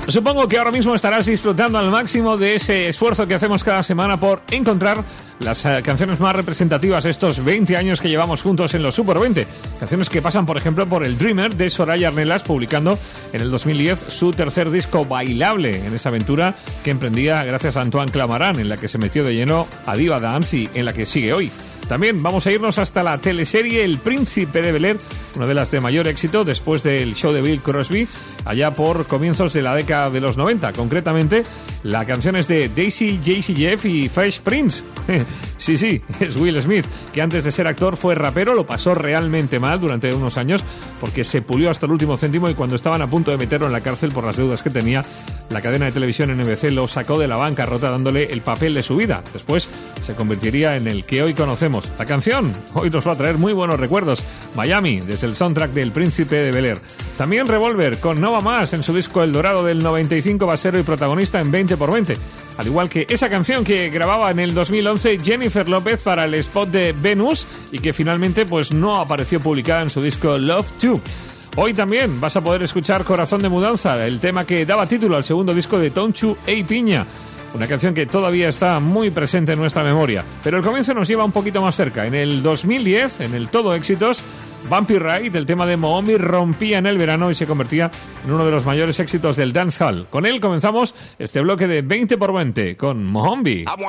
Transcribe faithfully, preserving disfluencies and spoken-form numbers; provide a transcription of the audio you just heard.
Supongo que ahora mismo estarás disfrutando al máximo de ese esfuerzo que hacemos cada semana por encontrar las uh, canciones más representativas de estos veinte años que llevamos juntos en los Super veinte. Canciones que pasan, por ejemplo, por el Dreamer de Soraya Arnelas, publicando en el dos mil diez su tercer disco bailable, en esa aventura que emprendía gracias a Antoine Clamaran, en la que se metió de lleno a Diva Dance y en la que sigue hoy. También vamos a irnos hasta la teleserie El Príncipe de Bel-Air, una de las de mayor éxito después del show de Bill Crosby, allá por comienzos de la década de los noventa. Concretamente, la canción es de Daisy, J C Jeff y Fresh Prince. Sí, sí, es Will Smith, que antes de ser actor fue rapero, lo pasó realmente mal durante unos años porque se pulió hasta el último céntimo y cuando estaban a punto de meterlo en la cárcel por las deudas que tenía, la cadena de televisión N B C lo sacó de la bancarrota dándole el papel de su vida. Después se convertiría en el que hoy conocemos. La canción hoy nos va a traer muy buenos recuerdos. Miami, desde el soundtrack del Príncipe de Bel-Air. También Revolver, con No Va Más, en su disco El Dorado del noventa y cinco, basero y protagonista en veinte por veinte. Al igual que esa canción que grababa en el dos mil once Jennifer López para el spot de Venus y que finalmente pues no apareció publicada en su disco Love two. Hoy también vas a poder escuchar Corazón de Mudanza, el tema que daba título al segundo disco de Tonchu e Piña. Una canción que todavía está muy presente en nuestra memoria. Pero el comienzo nos lleva un poquito más cerca. En el dos mil diez, en el Todo Éxitos, Bumpy Ride, el tema de Mohombi, rompía en el verano y se convertía en uno de los mayores éxitos del dancehall. Con él comenzamos este bloque de veinte por veinte con Mohombi.